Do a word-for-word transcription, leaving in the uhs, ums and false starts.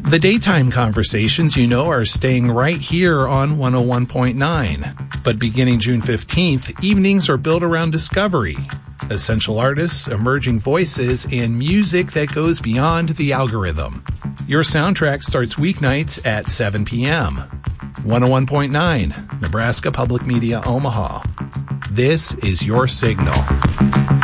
The daytime conversations, you know, are staying right here on one oh one point nine. But beginning June fifteenth, evenings are built around discovery, essential artists, emerging voices, and music that goes beyond the algorithm. Your soundtrack starts weeknights at seven p.m. one oh one point nine, Nebraska Public Media, Omaha. This is your signal.